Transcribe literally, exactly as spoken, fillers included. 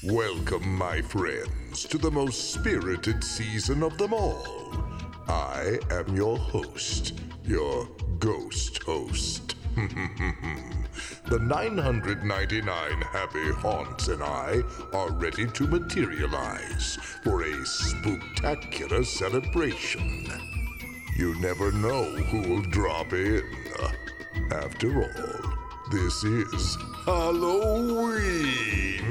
Welcome, my friends, to the most spirited season of them all. I am your host, your ghost host. The nine hundred ninety-nine happy haunts and I are ready to materialize for a spooktacular celebration. You never know who will drop in. After all, this is Halloween.